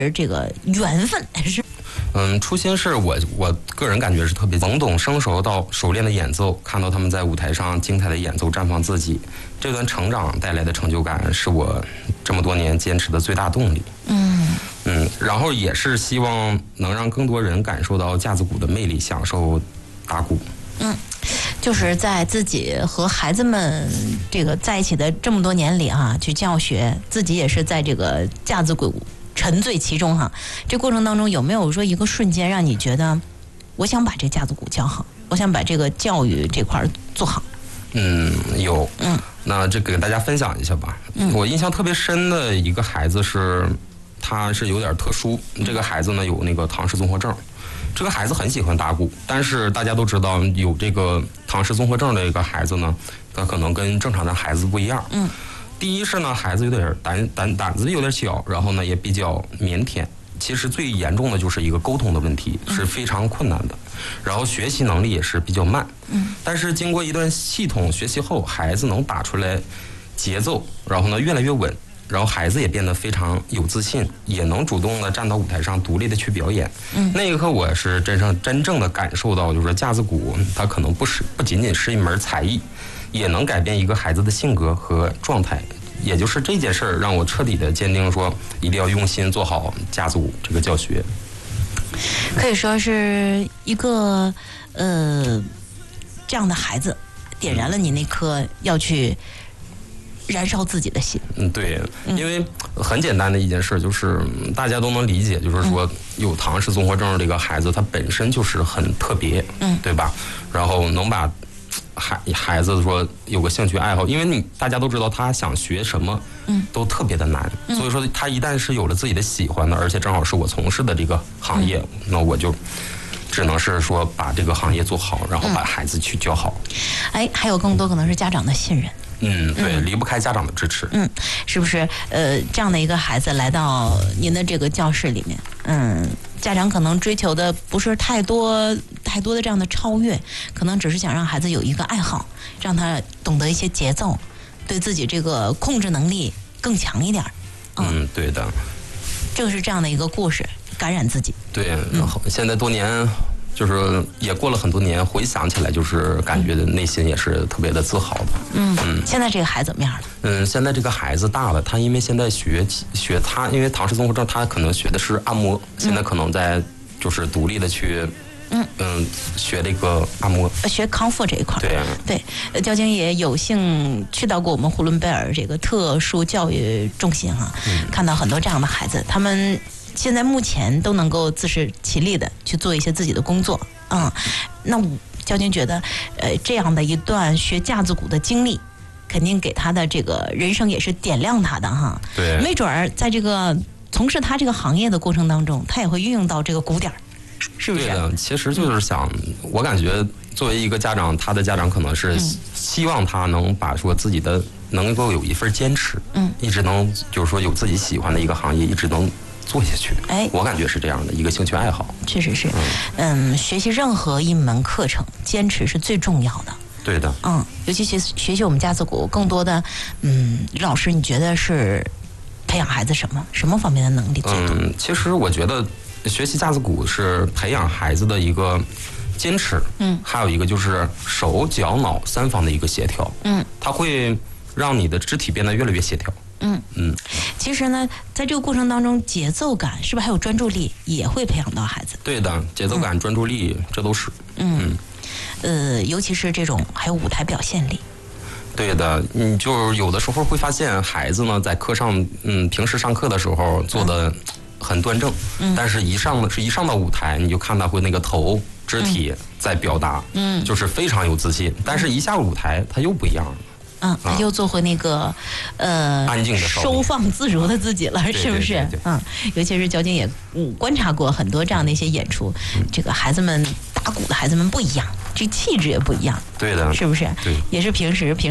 这个缘分是。 初心是我个人感觉是特别懵懂生熟到熟练的演奏，看到他们在舞台上精彩的演奏，绽放自己，这段成长带来的成就感是我这么多年坚持的最大动力。然后也是希望能让更多人感受到架子鼓的魅力，享受打鼓。 就是在自己和孩子们这个在一起的这么多年里去教学，自己也是在这个架子鼓沉醉其中这过程当中有没有说一个瞬间让你觉得我想把这架子鼓教好，我想把这个教育这块做好？ 有。那这给大家分享一下吧。我印象特别深的一个孩子是，他是有点特殊。这个孩子呢有那个唐氏综合症。这个孩子很喜欢打鼓，但是大家都知道有这个唐氏综合症的一个孩子呢，他可能跟正常的孩子不一样。第一是呢，孩子有点胆子有点小，然后呢也比较腼腆。其实最严重的就是一个沟通的问题，是非常困难的。然后学习能力也是比较慢。但是经过一段系统学习后，孩子能打出来节奏，然后呢越来越稳，然后孩子也变得非常有自信，也能主动的站到舞台上独立的去表演。那一刻我是真正的感受到，就是架子鼓它可能不仅仅是一门才艺，也能改变一个孩子的性格和状态。也就是这件事儿让我彻底的坚定说，一定要用心做好架子鼓这个教学。 可以说是一个这样的孩子点燃了你那颗要去燃烧自己的心。 对，因为很简单的一件事，就是大家都能理解，就是说有唐氏综合症这个孩子他本身就是很特别，对吧？然后能把孩子说有个兴趣爱好，因为大家都知道他想学什么都特别的难，所以说他一旦是有了自己的喜欢的，而且正好是我从事的这个行业，那我就只能是说把这个行业做好，然后把孩子去教好。 还有更多可能是家长的信任。 对，离不开家长的支持。 是不是这样的一个孩子来到您的这个教室里面，家长可能追求的不是太多的这样的超越，可能只是想让孩子有一个爱好，让他懂得一些节奏，对自己这个控制能力更强一点。 对的。 这个是这样的一个故事，感染自己。 对，现在多年。就是也过了很多年，回想起来就是感觉内心也是特别的自豪的。 现在这个孩子怎么样了？ 现在这个孩子大了，他因为现在学他，因为唐氏综合症，他可能学的是按摩，现在可能在就是独立的去学这个按摩， 学康复这一块。 对， 焦晶也有幸去到过我们呼伦贝尔这个特殊教育中心看到很多这样的孩子，他们现在目前都能够自食其力的去做一些自己的工作。那焦晶觉得这样的一段学架子鼓的经历，肯定给他的这个人生也是点亮他的对， 没准儿在这个从事他这个行业的过程当中，他也会运用到这个鼓点，是不是？ 对的，其实就是想，我感觉作为一个家长，他的家长可能是希望他能把说自己的能够有一份坚持，一直能就是说有自己喜欢的一个行业，一直能做下去。我感觉是这样的一个兴趣爱好。 确实是。学习任何一门课程，坚持是最重要的。 对的。 尤其学习我们架子鼓，更多的老师你觉得是培养孩子什么方面的能力最多？ 其实我觉得学习架子鼓是培养孩子的一个坚持，还有一个就是手脚脑三方的一个协调，它会让你的肢体变得越来越协调。 其实呢，在这个过程当中，节奏感是不是还有专注力也会培养到孩子？ 对的，节奏感、专注力，这都是。 尤其是这种还有舞台表现力。 对的，你就有的时候会发现孩子呢，在课上，平时上课的时候做的很端正，但是一上到舞台，你就看他会那个头肢体在表达，就是非常有自信，但是一下舞台他又不一样了。 他又做回那个安静的收放自如的自己了，是不是？尤其是焦晶也观察过很多这样的一些演出，这个孩子们打鼓的孩子们不一样，这气质也不一样， 对的， 是不是？ 对， 也是平时